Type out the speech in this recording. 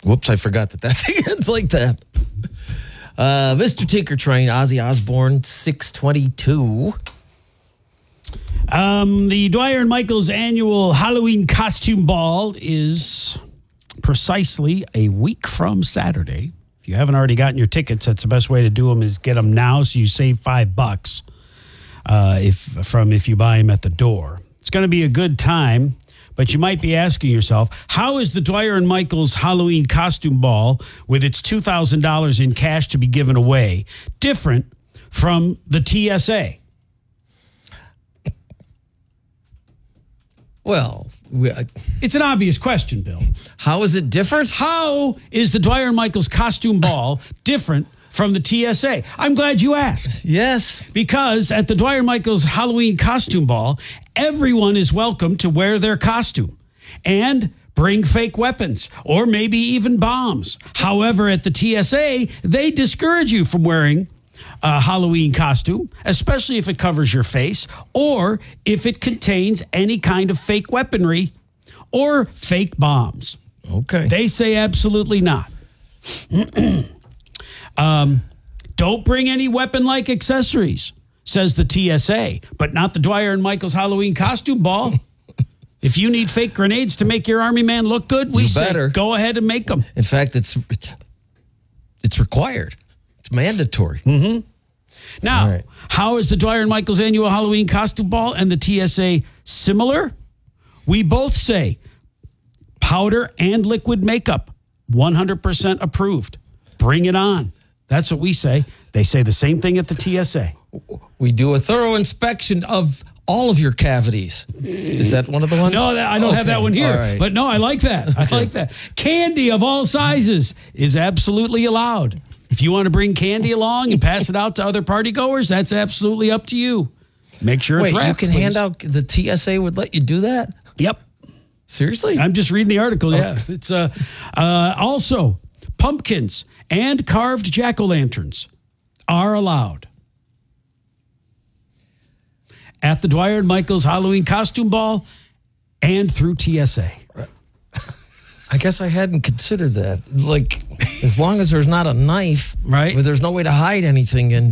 Whoops, I forgot that thing ends like that. Mr. Tinker Train, Ozzy Osbourne, 622. The Dwyer and Michaels annual Halloween costume ball is precisely a week from Saturday. If you haven't already gotten your tickets, that's the best way to do them is get them now so you save $5 if you buy them at the door. It's going to be a good time, but you might be asking yourself, how is the Dwyer and Michaels Halloween costume ball with its $2,000 in cash to be given away different from the TSA? Well, it's an obvious question, Bill. How is it different? How is the Dwyer and Michaels costume ball different from the TSA? I'm glad you asked. Yes. Because at the Dwyer and Michaels Halloween costume ball, everyone is welcome to wear their costume and bring fake weapons or maybe even bombs. However, at the TSA, they discourage you from wearing a Halloween costume, especially if it covers your face or if it contains any kind of fake weaponry or fake bombs. Okay. They say absolutely not. Don't bring any weapon-like accessories, says the TSA, but not the Dwyer and Michaels Halloween costume ball. If you need fake grenades to make your army man look good, we say go ahead and make them. In fact, it's required. It's mandatory. Mm-hmm. Now, How is the Dwyer and Michaels annual Halloween costume ball and the TSA similar? We both say powder and liquid makeup, 100% approved. Bring it on. That's what we say. They say the same thing at the TSA. We do a thorough inspection of all of your cavities. Is that one of the ones? No, I don't have that one here. Right. But no, I like that. I like that. Candy of all sizes is absolutely allowed. If you want to bring candy along and pass it out to other party goers, that's absolutely up to you. Make sure it's wrapped. You can hand out, the TSA would let you do that? Yep. Seriously? I'm just reading the article, yeah. It's also pumpkins and carved jack-o'-lanterns are allowed at the Dwyer and Michaels Halloween costume ball and through TSA. I guess I hadn't considered that. Like, as long as there's not a knife, right? But there's no way to hide anything in